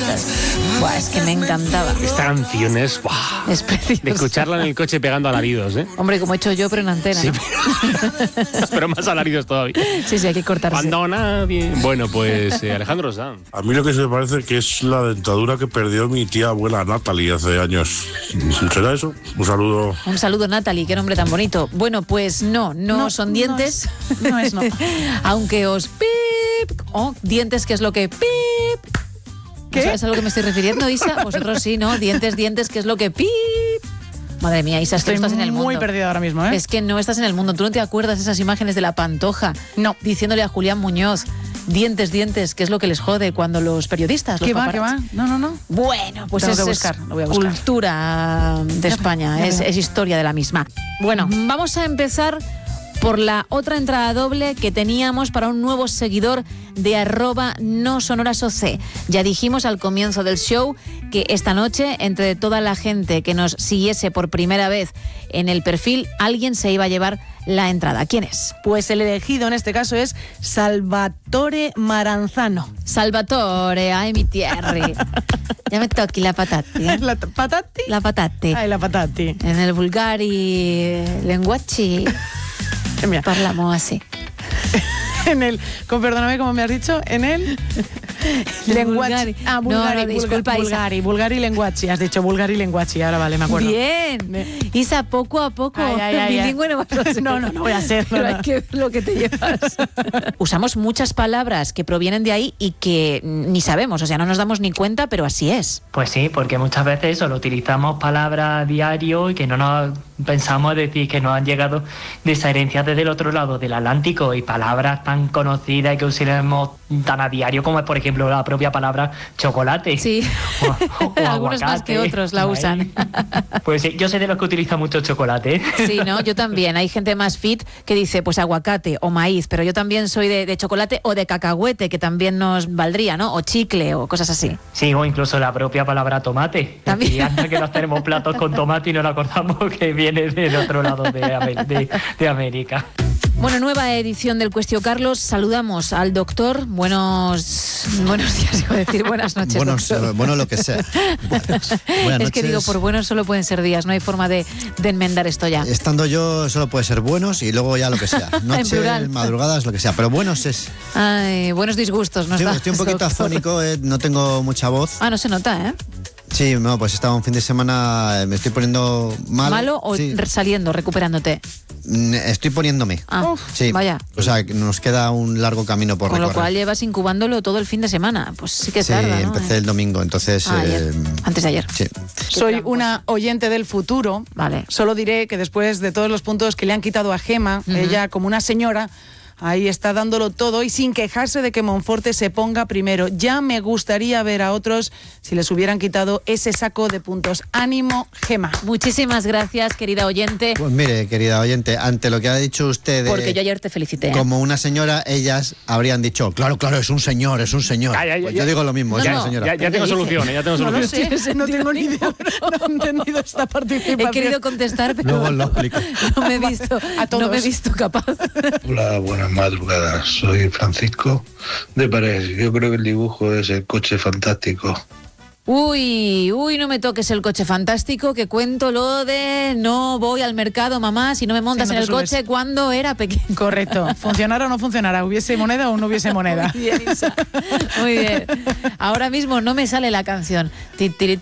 periodistas. Buah, es que me encantaba. Esta canción es, ¡buah! Es preciosa. De escucharla en el coche pegando alaridos, ¿eh? Hombre, como he hecho yo, pero en antena. Sí, ¿no? pero más alaridos todavía. Sí, hay que cortarse. Cuando nadie... Bueno, pues Alejandro Sanz. A mí lo que se me parece que es la dentadura que perdió mi tía abuela Natalie hace años. ¿Será eso? Un saludo. Un saludo, Natalie, qué nombre tan bonito. Bueno, pues no son dientes. No es. Aunque os pip. Dientes, ¿qué es lo que pip? ¿Qué? ¿Sabes a lo que me estoy refiriendo, Isa? Vosotros sí, ¿no? Dientes, ¿qué es lo que pip? Madre mía, Isa, Estoy tú no estás en el mundo. muy perdida ahora mismo, ¿eh? Es que no estás en el mundo. ¿Tú no te acuerdas de esas imágenes de la Pantoja? No. Diciéndole a Julián Muñoz, dientes, ¿qué es lo que les jode cuando los periodistas, los ¿Qué va? paparazzi? No. Bueno, pues Tengo que es buscar, lo voy a buscar. cultura de España, ya es veo. historia de la misma. Bueno, vamos a empezar por la otra entrada doble que teníamos para un nuevo seguidor de @nosonorasoc. Ya dijimos al comienzo del show que esta noche, entre toda la gente que nos siguiese por primera vez en el perfil, alguien se iba a llevar la entrada. ¿Quién es? Pues el elegido en este caso es Salvatore Maranzano. Salvatore, ay mi tierri. Ya me toqui la patati. ¿La patati? La patati. Ay, la patati. En el vulgari lenguaci Mira, parlamo así. perdóname, ¿cómo me has dicho? En el lenguaci. Bulgari. No, disculpa, Isa. Bulgari lenguaci. Has dicho Bulgari lenguaci, ahora vale, me acuerdo. Bien. Isa, poco a poco. Bilingüe no vas a ser. No voy a ser. Pero hay que ver lo que te llevas. Usamos muchas palabras que provienen de ahí y que ni sabemos, o sea, no nos damos ni cuenta, pero así es. Pues sí, porque muchas veces solo utilizamos palabras a diario y que no nos pensamos decir que nos han llegado de esa herencia desde el otro lado del Atlántico, y palabras tan conocidas y que usamos tan a diario como es, por ejemplo, la propia palabra chocolate. Sí, o algunos más que otros la usan. Pues sí, yo soy de los que utiliza mucho chocolate. Sí, ¿no? Yo también. Hay gente más fit que dice pues aguacate o maíz, pero yo también soy de chocolate o de cacahuete, que también nos valdría, ¿no? O chicle o cosas así. Sí, o incluso la propia palabra tomate. También. Y anda que nos tenemos platos con tomate y no nos acordamos que viene del otro lado de América. Bueno, nueva edición del Cuestio Carlos. Saludamos al doctor. Buenos días, iba a decir buenas noches. Bueno, lo que sea. Buenas es que noches. digo, por buenos solo pueden ser días, no hay forma de enmendar esto ya. Estando yo solo puede ser buenos y luego ya lo que sea. En Noches, plural. madrugadas, lo que sea. Pero buenos es. Ay, buenos disgustos, ¿no? Estoy un poquito afónico, no tengo mucha voz. Ah, no se nota, ¿eh? Sí, no, pues estaba un fin de semana, me estoy poniendo malo. ¿Malo o sí. Saliendo, recuperándote? Estoy poniéndome. Ah, sí. vaya. O sea, que nos queda un largo camino por Con recorrer. lo cual llevas incubándolo todo el fin de semana. Pues sí que Sí, tarda, ¿no? empecé el domingo, entonces... Ayer. Antes de ayer. Sí. Soy una oyente del futuro. Vale. Solo diré que después de todos los puntos que le han quitado a Gema, ella, como una señora, ahí está dándolo todo y sin quejarse de que Monforte se ponga primero. Ya me gustaría ver a otros si les hubieran quitado ese saco de puntos. Ánimo, Gema. Muchísimas gracias, querida oyente. Pues mire, querida oyente, ante lo que ha dicho usted de, Porque yo ayer te felicité. como una señora, ellas habrían dicho, claro, es un señor. Ya, Pues yo digo lo mismo, No, es no. una señora. Ya tengo solución, ya tengo No lo solución. sé, no tengo ni idea. No he entendido esta participación. He querido contestar, pero Luego lo explico. no me he visto, A todos. no me he visto capaz. Hola, buenas madrugadas. Soy Francisco de Parés. Yo creo que el dibujo es el coche fantástico. Uy, no me toques el coche fantástico, que cuento lo de no voy al mercado, mamá, si no me montas Si no en te el subes. coche cuando era pequeño. Correcto. ¿Funcionara o no funcionara? ¿Hubiese moneda o no hubiese moneda? Muy bien, Isa. Muy bien. Ahora mismo no me sale la canción. Ti, tiri,